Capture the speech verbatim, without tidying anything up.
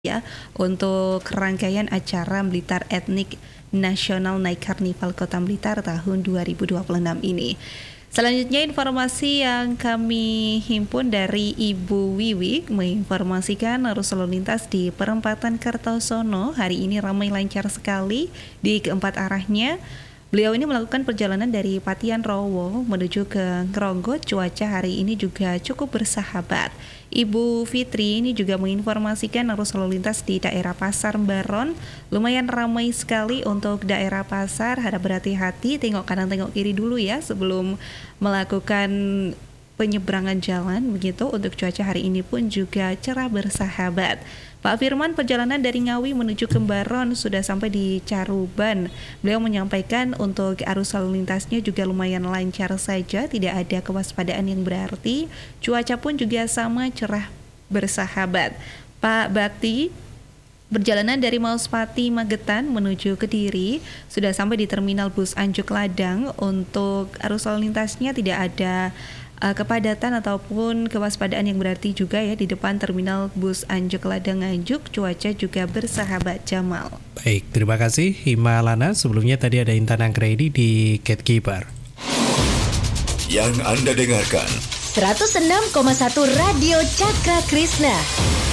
ya untuk rangkaian acara Blitar Ethnic National Night Carnival Kota Blitar tahun dua ribu dua puluh enam ini. Selanjutnya informasi yang kami himpun dari Ibu Wiwi menginformasikan arus lalu lintas di perempatan Kertosono hari ini ramai lancar sekali di keempat arahnya. Beliau ini melakukan perjalanan dari Patian Rowo menuju ke Ngronggot. Cuaca hari ini juga cukup bersahabat. Ibu Fitri ini juga menginformasikan arus lalu lintas di daerah Pasar Baron lumayan ramai sekali untuk daerah pasar. Harap berhati-hati, tengok kanan tengok kiri dulu ya sebelum melakukan penyeberangan jalan begitu. Untuk cuaca hari ini pun juga cerah bersahabat. Pak Firman perjalanan dari Ngawi menuju ke Baron sudah sampai di Caruban. Beliau menyampaikan untuk arus lalu lintasnya juga lumayan lancar saja, tidak ada kewaspadaan yang berarti. Cuaca pun juga sama cerah bersahabat. Pak Bakti perjalanan dari Mauspati Magetan menuju Kediri sudah sampai di Terminal Bus Anjuk Ladang. Untuk arus lalu lintasnya tidak ada uh, kepadatan ataupun kewaspadaan yang berarti juga ya di depan Terminal Bus Anjuk Ladang Nganjuk. Cuaca juga bersahabat, Jamal. Baik, terima kasih Himalana. Sebelumnya tadi ada Intan Anggredi di Gatekeeper. Yang Anda dengarkan seratus enam koma satu Radio Cakra Krishna.